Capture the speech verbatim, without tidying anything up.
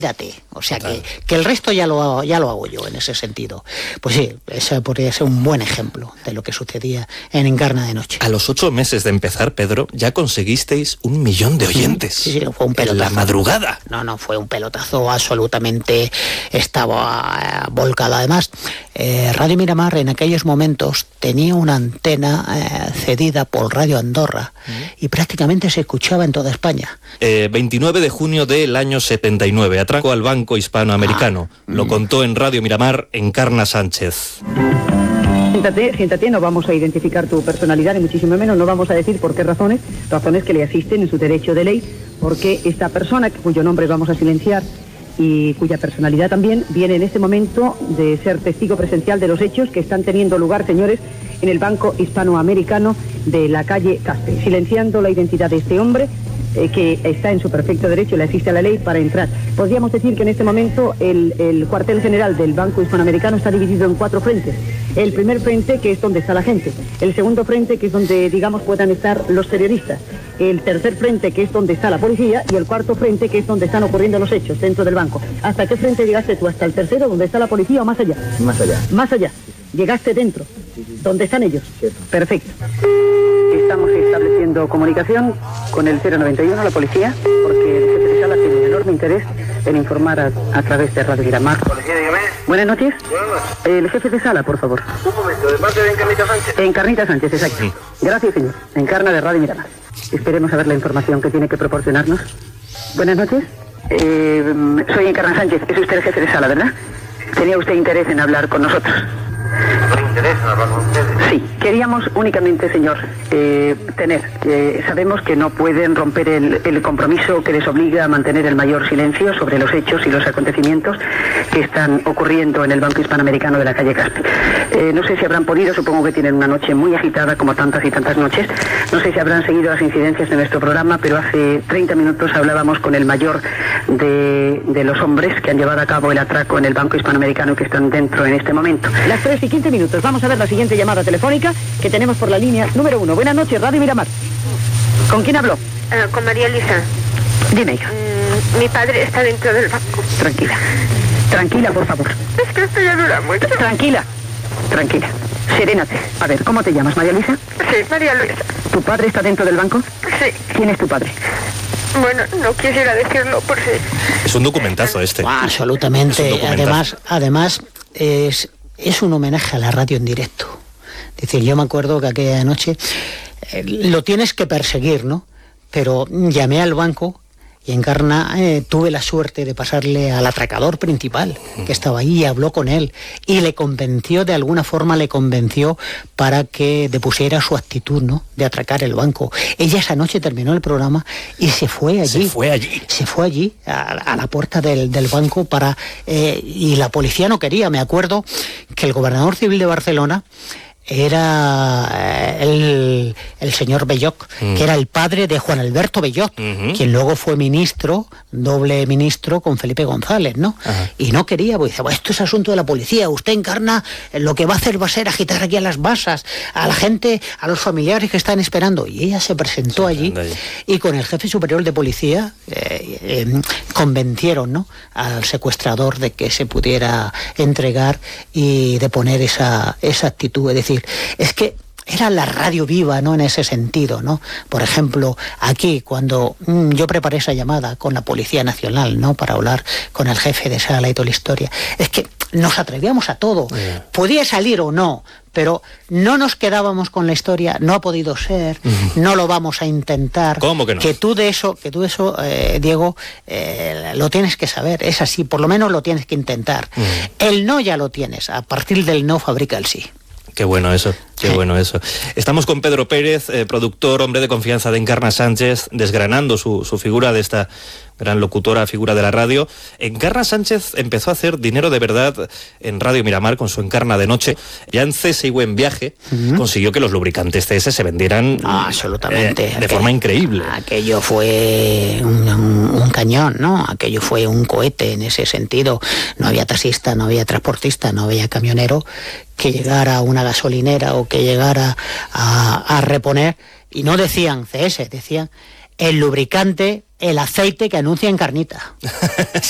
Date, o sea que, que el resto ya lo, ya lo hago yo en ese sentido. Pues sí, ese podría ser un buen ejemplo de lo que sucedía en Encarna de Noche. A los ocho meses de empezar, Pedro, ya conseguisteis un millón de oyentes. Sí, sí, fue un pelotazo. En la madrugada. No, no, fue un pelotazo absolutamente, estaba uh, volcado. Además, eh, Radio Miramar en aquellos momentos tenía una antena eh, cedida por Radio Andorra uh-huh. y prácticamente se escuchaba en toda España. Eh, veintinueve de junio del año setenta y nueve, atraco al Banco Hispanoamericano. Ah, Lo mm. contó en Radio Miramar Encarna Sánchez. Siéntate, siéntate, no vamos a identificar tu personalidad, ni muchísimo menos, no vamos a decir por qué razones, razones que le asisten en su derecho de ley, porque esta persona, cuyo nombre vamos a silenciar y cuya personalidad también, viene en este momento de ser testigo presencial de los hechos que están teniendo lugar, señores, en el Banco Hispanoamericano de la calle Caspe, silenciando la identidad de este hombre, Eh, que está en su perfecto derecho, le asiste a la ley para entrar. Podríamos decir que en este momento el, el cuartel general del Banco Hispanoamericano está dividido en cuatro frentes. El primer frente, que es donde está la gente. El segundo frente, que es donde, digamos, puedan estar los periodistas. El tercer frente, que es donde está la policía. Y el cuarto frente, que es donde están ocurriendo los hechos dentro del banco. ¿Hasta qué frente llegaste tú? ¿Hasta el tercero, donde está la policía, o más allá? Más allá. Más allá. ¿Llegaste dentro? ¿Dónde están ellos? Cierto. Perfecto. Estamos estableciendo comunicación con el cero noventa y uno, la policía, porque el jefe de sala tiene un enorme interés en informar a, a través de Radio Miramar. Policía, dígame. Buenas noches. Buenas noches. El jefe de sala, por favor. Un momento, ¿de parte de Encarnita Sánchez? Encarnita Sánchez, exacto. Sí. Gracias, señor. Encarna de Radio Miramar. Esperemos a ver la información que tiene que proporcionarnos. Buenas noches. Eh, soy Encarna Sánchez. Es usted el jefe de sala, ¿verdad? ¿Tenía usted interés en hablar con nosotros? ¿Me interesa hablar con ustedes? Sí, queríamos únicamente, señor, eh, tener, eh, sabemos que no pueden romper el, el compromiso que les obliga a mantener el mayor silencio sobre los hechos y los acontecimientos que están ocurriendo en el Banco Hispanoamericano de la calle Caspe. Eh, no sé si habrán podido, supongo que tienen una noche muy agitada como tantas y tantas noches, no sé si habrán seguido las incidencias de nuestro programa, pero hace treinta minutos hablábamos con el mayor de, de los hombres que han llevado a cabo el atraco en el Banco Hispanoamericano que están dentro en este momento. Las tres y quince minutos, vamos a ver la siguiente llamada telefónica que tenemos por la línea número uno. Buenas noches, Radio Miramar. ¿Con quién habló? Uh, con María Elisa. Dime, hija. Mm, mi padre está dentro del banco. Tranquila. Tranquila, por favor. Es que esto ya dura mucho. Tranquila. Tranquila. Serénate. A ver, ¿cómo te llamas, María Elisa? Sí, María Luisa. ¿Tu padre está dentro del banco? Sí. ¿Quién es tu padre? Bueno, no quisiera decirlo por si... Es un documentazo este. Ah, absolutamente. Es un documentazo. Además, además es, es un homenaje a la radio en directo. Es decir, yo me acuerdo que aquella noche eh, lo tienes que perseguir, ¿no? Pero llamé al banco y Encarna eh, tuve la suerte de pasarle al atracador principal que estaba ahí y habló con él y le convenció, de alguna forma le convenció para que depusiera su actitud, ¿no?, de atracar el banco. Ella esa noche terminó el programa y se fue allí. Se fue allí. Se fue allí, a, a la puerta del, del banco para... Eh, y la policía no quería. Me acuerdo que el gobernador civil de Barcelona era el, el señor Belloc, mm. que era el padre de Juan Alberto Belloc, uh-huh. quien luego fue ministro, doble ministro con Felipe González, ¿no? Uh-huh. Y no quería, porque dice, bueno, esto es asunto de la policía, usted Encarna, lo que va a hacer va a ser agitar aquí a las masas, a la gente, a los familiares que están esperando. Y ella se presentó sí, allí y con el jefe superior de policía eh, eh, convencieron, ¿no?, al secuestrador de que se pudiera entregar y de poner esa, esa actitud, es decir, es que era la radio viva, ¿no?, en ese sentido, ¿no? Por ejemplo, aquí, cuando mmm, yo preparé esa llamada con la Policía Nacional, ¿no?, para hablar con el jefe de sala y toda la historia, es que nos atrevíamos a todo. Yeah. Podía salir o no, pero no nos quedábamos con la historia, no ha podido ser, uh-huh. no lo vamos a intentar. ¿Cómo que no? Que tú de eso, que tú de eso, eh, Diego, eh, lo tienes que saber, es así, por lo menos lo tienes que intentar. Uh-huh. El no ya lo tienes, a partir del no fabrica el sí. Qué bueno eso, qué sí. bueno eso. Estamos con Pedro Pérez, eh, productor, hombre de confianza de Encarna Sánchez, desgranando su, su figura de esta gran locutora, figura de la radio. Encarna Sánchez empezó a hacer dinero de verdad en Radio Miramar con su Encarna de Noche. Ya en C S I Buen Viaje uh-huh. consiguió que los lubricantes C S se vendieran ah, absolutamente. Eh, de Aquel, forma increíble. Aquello fue un, un, un cañón, ¿no? Aquello fue un cohete en ese sentido. No había taxista, no había transportista, no había camionero que llegara a una gasolinera o que llegara a, a reponer, y no decían C S, decían el lubricante, el aceite que anuncia Encarnita.